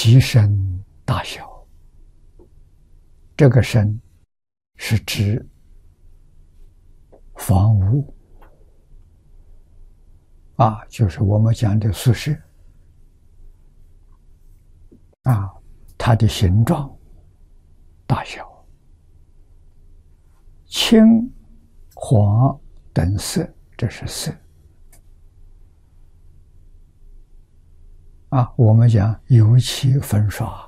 其身大小，这个身是指房屋啊，就是我们讲的宿舍啊，它的形状、大小、青、黄等色，这是色啊。我们讲油漆粉刷。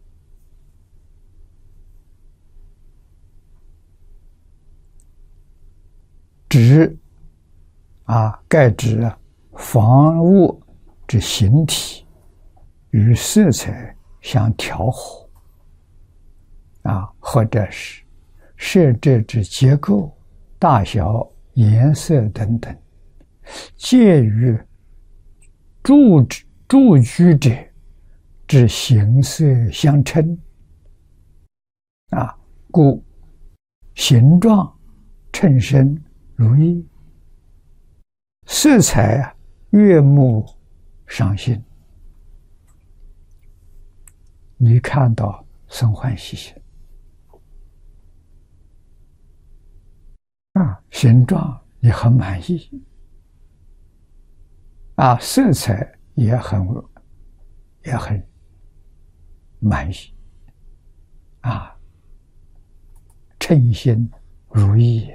指啊，盖指房屋之形体与色彩相调和啊，或者是设置之结构、大小、颜色等等，介于住居者之形色相称啊，故形状称身如意，色彩悦目赏心。你看到生欢喜心啊，形状也很满意啊，色彩也很满意啊，称心如意。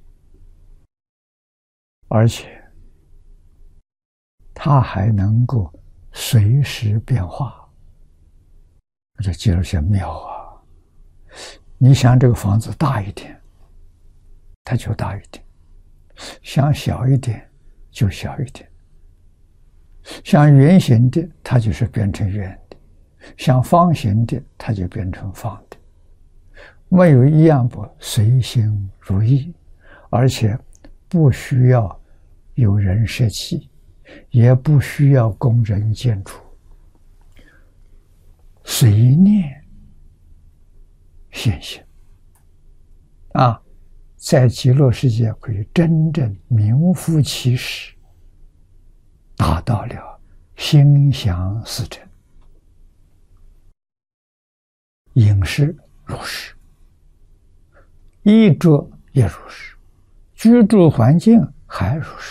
而且它还能够随时变化，这就是妙啊！你想这个房子大一点，它就大一点；想小一点，就小一点；像圆形的，它就是变成圆的；像方形的，它就变成方的。没有一样不随心如意，而且不需要有人设计，也不需要工人建筑，随念现行啊，在极乐世界可以真正名副其实，达到了心想事成。饮食如是，衣着也如是，居住环境还如是。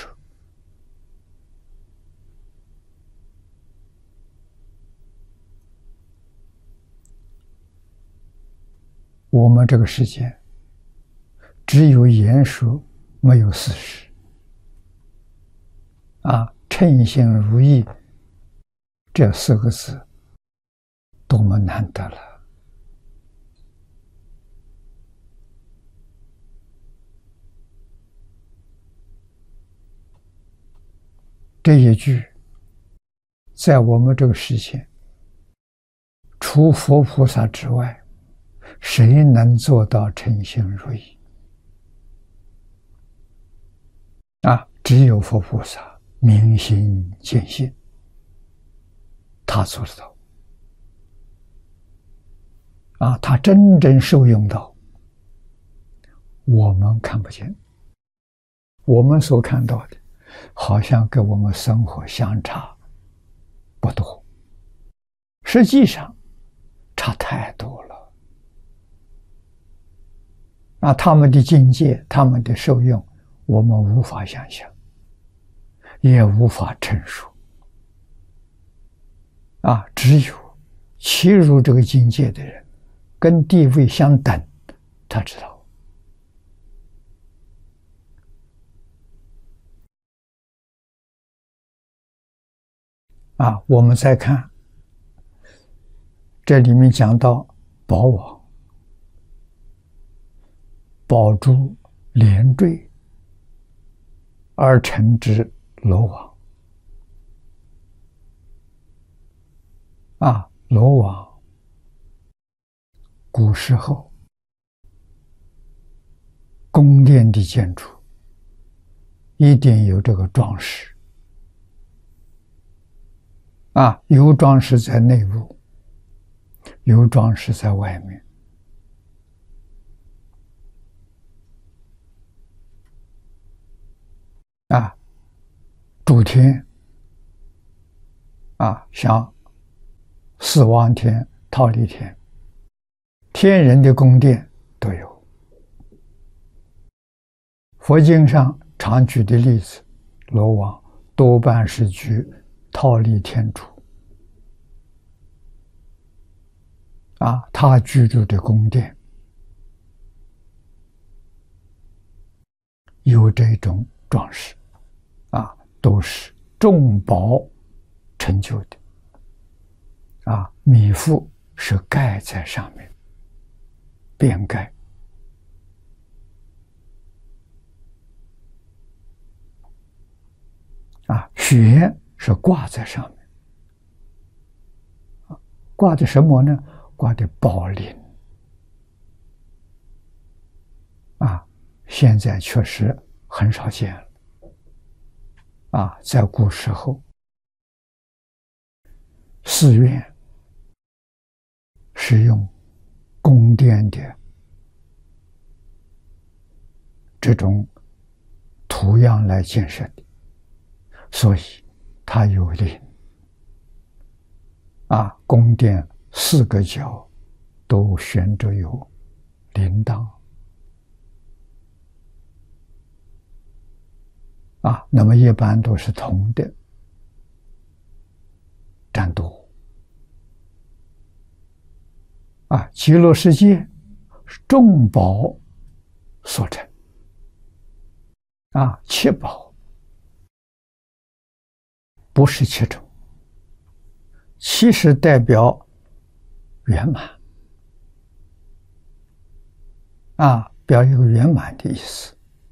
我们这个世界只有言说，没有事实啊，称心如意这四个字多么难得了。这一句在我们这个世界除佛菩萨之外，谁能做到称心如意啊？只有佛菩萨明心见性，他做得到啊，他真正受用到，我们看不见，我们所看到的好像跟我们生活相差不多，实际上差太多了啊！他们的境界，他们的受用，我们无法想象，也无法陈述啊！只有契入这个境界的人，跟地位相等，他知道啊。我们再看这里面讲到宝网、宝珠连缀而成之罗网啊，罗网古时候宫殿的建筑一定有这个装饰啊，有装饰在内部，有装饰在外面啊，诸天啊，像四王天、忉利天，天人的宫殿都有。佛经上常举的例子，罗王多半是居忉利天主他居住的宫殿有这种装饰都是重宝成就的米覆是盖在上面，边盖血缘是挂在上面挂的什么呢？挂的宝铃现在确实很少见了在古时候寺院是用宫殿的这种图样来建设的，所以它有铃宫殿四个角都悬着有铃铛那么一般都是铜的占多极乐世界是众宝所成七宝不是七种，七是代表圆满表一个圆满的意思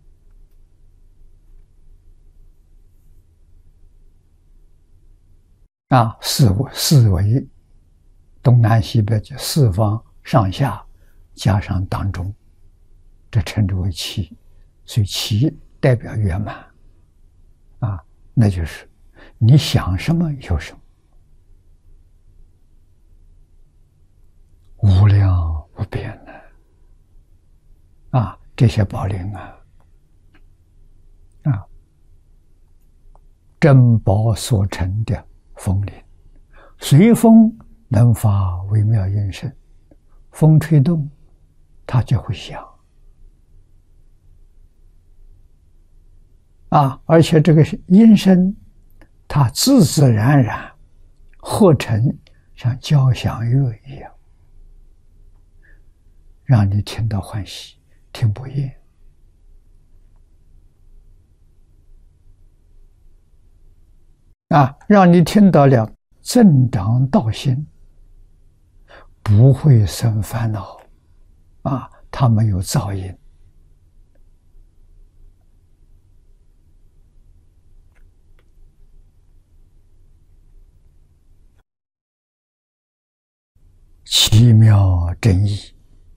四维东南西北就四方上下加上当中，这称之为七，所以七代表圆满那就是你想什么有什么，无量无边的这些宝铃珍宝所成的风铃，随风能发微妙音声，风吹动它就会响而且这个音声它自自然然合成像交响乐一样，让你听到欢喜，听不厌让你听到了增长道心，不会生烦恼它没有噪音奇妙真义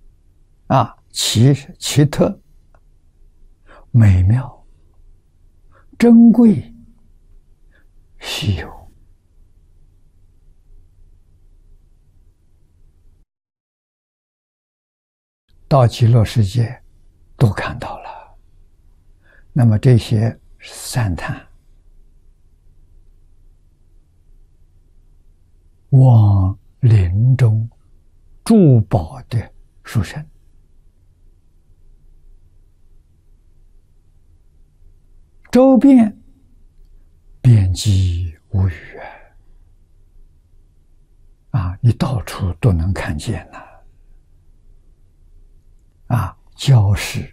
奇特美妙珍贵稀有到极乐世界都看到了，那么这些赞叹往林中珠宝的殊胜周边遍及无语你到处都能看见教示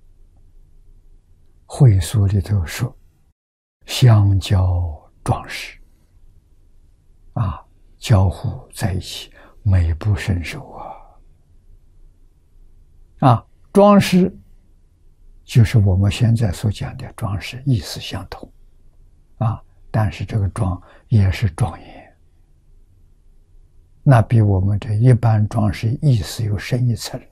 会所里头说相交装饰交互在一起，美不胜收装饰就是我们现在所讲的装饰，意思相同但是这个庄也是庄严，那比我们这一般装饰意思又深一层了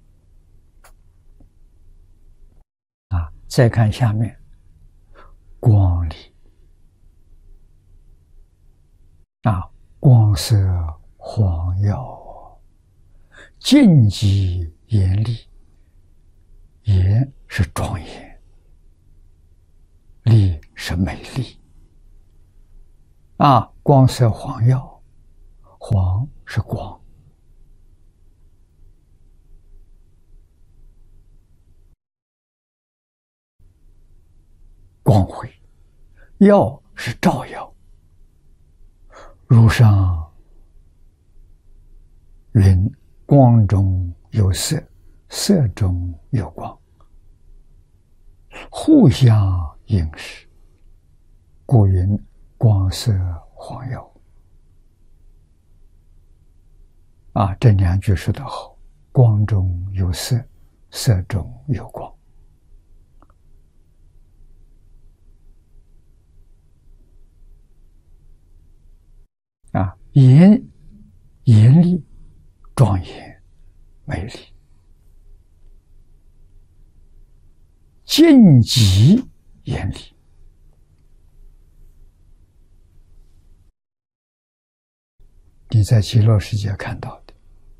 再看下面光理光色晃耀，净极严厉，严是庄严，丽是美丽光色晃耀， 黄是光，光辉；耀是照耀。如上云：光中有色，色中有光，互相映饰，故云光色黄耀。这两句说得好，光中有色，色中有光。严厉、庄严、美丽；静极、严厉。你在极乐世界看到的，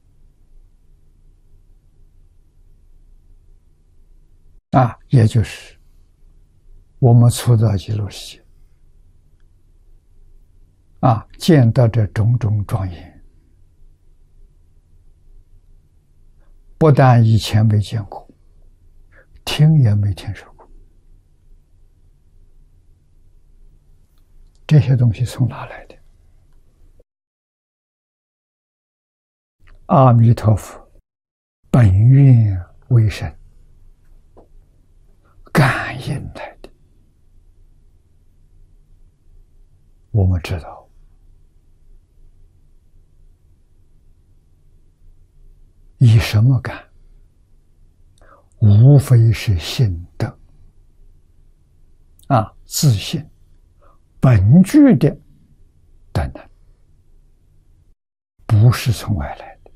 也就是我们初到极乐世界，见到这种种庄严，不但以前没见过，听也没听说过。这些东西从哪来的？阿弥陀佛本愿威神感应来的。我们知道，以什么感？无非是信德自信本具的德能，不是从外来的。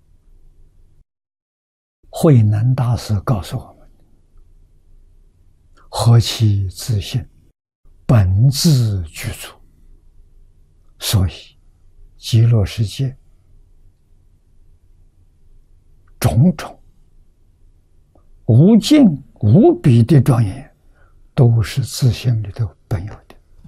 慧能大师告诉我们：何其自信，本自具足。所以极乐世界种种无尽无比的庄严，都是自性里头本有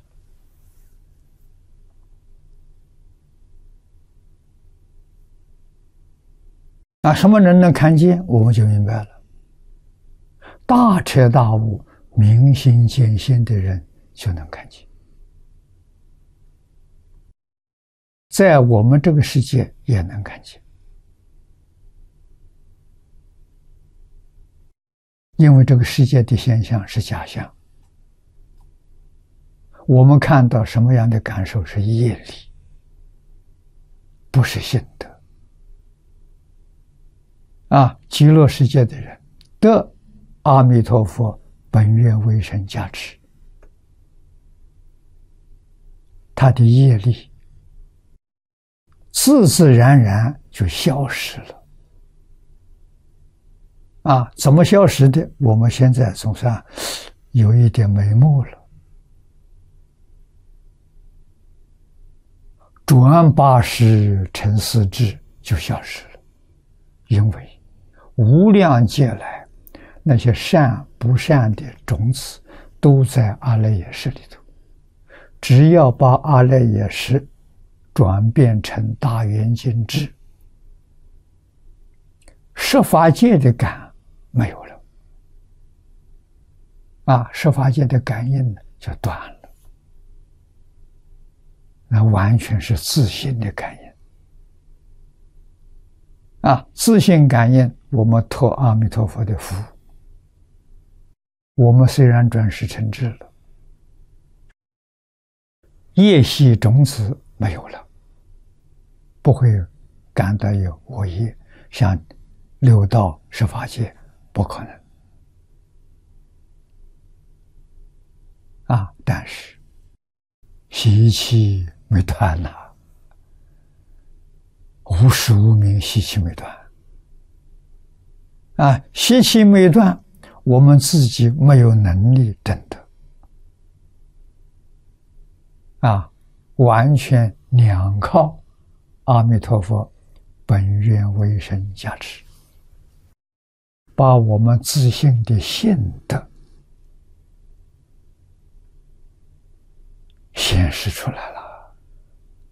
的。什么人能看见？我们就明白了。大彻大悟、明心见性的人就能看见。在我们这个世界也能看见，因为这个世界的现象是假象。我们看到什么样的感受是业力，不是心得。极乐世界的人得阿弥陀佛本愿威神加持，他的业力自自然然就消失了。怎么消失的？我们现在总算有一点眉目了。转80成4智就消失了，因为无量劫来那些善不善的种子都在阿赖耶识里头，只要把阿赖耶识转变成大圆镜智，十法界的感没有了，十法界的感应就断了，那完全是自性的感应。自性感应，我们托阿弥陀佛的福，我们虽然转世成智了，业系种子没有了，不会感到有恶业，像六道十法界不可能。但是习气没断无始无明，习气没断。习气没断，我们自己没有能力证得。完全两靠阿弥陀佛本愿威神加持，把我们自性的性德显示出来了。